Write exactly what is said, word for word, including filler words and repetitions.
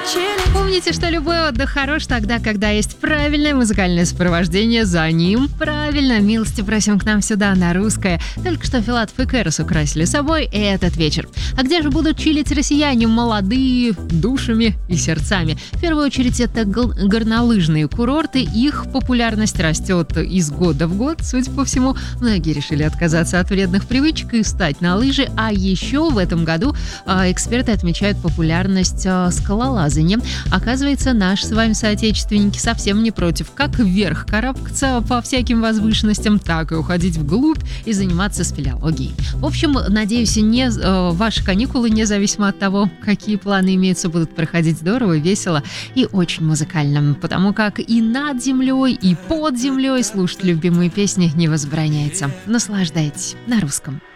Помните, что любой отдых хорош тогда, когда есть правильное музыкальное сопровождение за ним. Правильно, милости просим к нам сюда на Русское. Только что Филатов и Кэрос украсили собой этот вечер. А где же будут чилить россияне молодые, душами и сердцами? В первую очередь это гол- горнолыжные курорты. Их популярность растет из года в год, судя по всему. Многие решили отказаться от вредных привычек и встать на лыжи. А еще в этом году а, эксперты отмечают популярность а, скалолазания. Оказывается, наши с вами соотечественники совсем не против как вверх карабкаться по всяким возвышенностям, так и уходить вглубь и заниматься спелеологией. В общем, надеюсь, не, э, ваши каникулы, независимо от того, какие планы имеются, будут проходить здорово, весело и очень музыкально, потому как и над землей, и под землей слушать любимые песни не возбраняется. Наслаждайтесь на Русском.